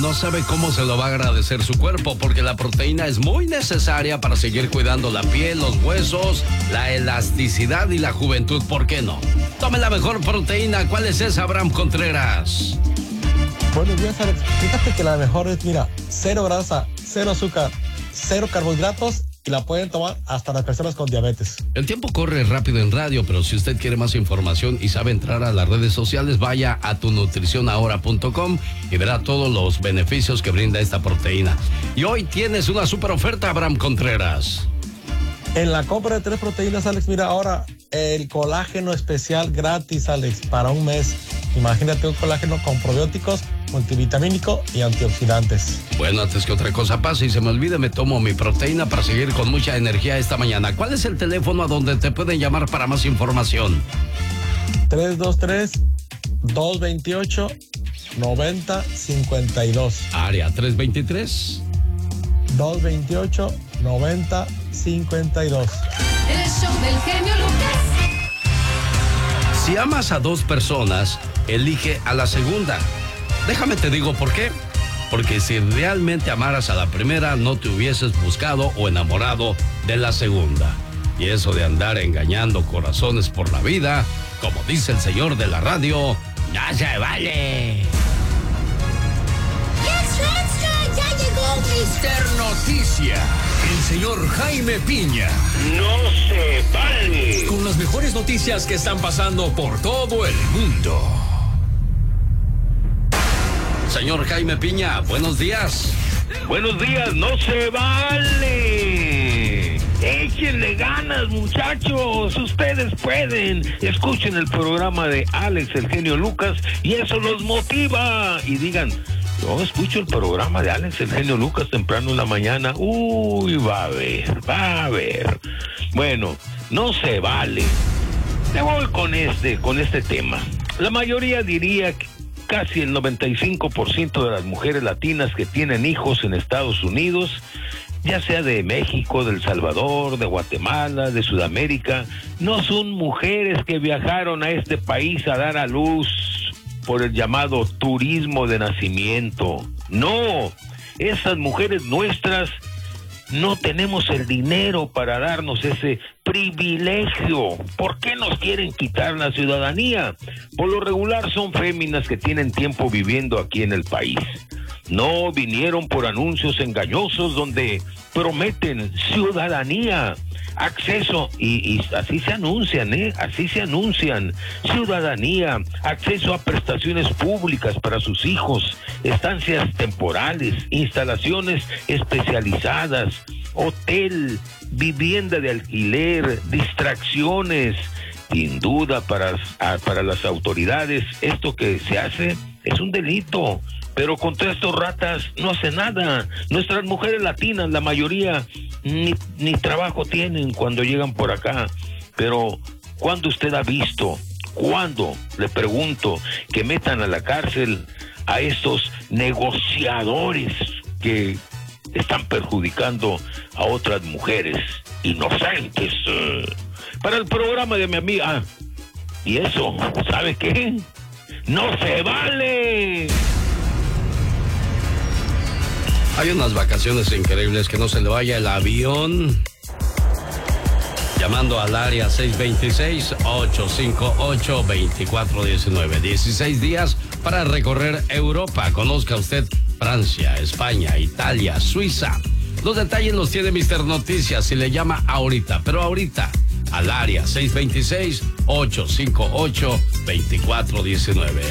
No sabe cómo se lo va a agradecer su cuerpo, porque la proteína es muy necesaria para seguir cuidando la piel, los huesos, la elasticidad y la juventud. ¿Por qué no? Tome la mejor proteína. ¿Cuál es esa, Abraham Contreras? Buenos días, Alex. Fíjate que la mejor es, mira, cero grasa, cero azúcar, cero carbohidratos, y la pueden tomar hasta las personas con diabetes. El tiempo corre rápido en radio, pero si usted quiere más información y sabe entrar a las redes sociales, vaya a tunutricionahora.com y verá todos los beneficios que brinda esta proteína. Y hoy tienes una super oferta, Abraham Contreras. En la compra de 3 proteínas, Alex, mira, ahora el colágeno especial gratis, Alex, para un mes. Imagínate un colágeno con probióticos, multivitamínico y antioxidantes. Bueno, antes que otra cosa pase y se me olvide, me tomo mi proteína para seguir con mucha energía esta mañana. ¿Cuál es el teléfono a donde te pueden llamar para más información? 323-228-9052. Área 323. 228-9052. El show del genio Lucas. Si amas a 2 personas, elige a la segunda. Déjame te digo por qué. Porque si realmente amaras a la primera, no te hubieses buscado o enamorado de la segunda. Y eso de andar engañando corazones por la vida, como dice el señor de la radio, no se vale. ¡Ya llegó Mr. Noticia! El señor Jaime Piña. ¡No se vale! Con las mejores noticias que están pasando por todo el mundo. Señor Jaime Piña, buenos días. Buenos días, no se vale. Échenle ganas, muchachos, ustedes pueden. Escuchen el programa de Alex, el genio Lucas, y eso los motiva. Y digan, yo escucho el programa de Alex, el genio Lucas, temprano en la mañana. Uy, va a ver. Bueno, no se vale. Me voy con este tema. La mayoría diría que casi el 95% de las mujeres latinas que tienen hijos en Estados Unidos, ya sea de México, de El Salvador, de Guatemala, de Sudamérica, no son mujeres que viajaron a este país a dar a luz por el llamado turismo de nacimiento. No, esas mujeres nuestras no tenemos el dinero para darnos ese privilegio. ¿Por qué nos quieren quitar la ciudadanía? Por lo regular son féminas que tienen tiempo viviendo aquí en el país. No vinieron por anuncios engañosos donde prometen ciudadanía, acceso, y así se anuncian, así se anuncian, ciudadanía, acceso a prestaciones públicas para sus hijos, estancias temporales, instalaciones especializadas, hotel, vivienda de alquiler, distracciones. Sin duda para las autoridades esto que se hace es un delito, pero contra estos ratas no hace nada. Nuestras mujeres latinas, la mayoría, ni trabajo tienen cuando llegan por acá. Pero, ¿cuándo usted ha visto? ¿Cuándo? Le pregunto, que metan a la cárcel a estos negociadores que están perjudicando a otras mujeres inocentes. Para el programa de mi amiga. Y eso, ¿sabe qué? ¡No se vale! Hay unas vacaciones increíbles, que no se le vaya el avión. Llamando al área 626-858-2419. 16 días para recorrer Europa. Conozca usted Francia, España, Italia, Suiza. Los detalles los tiene Mr. Noticias y le llama ahorita, pero ahorita, al área 626-858-2419.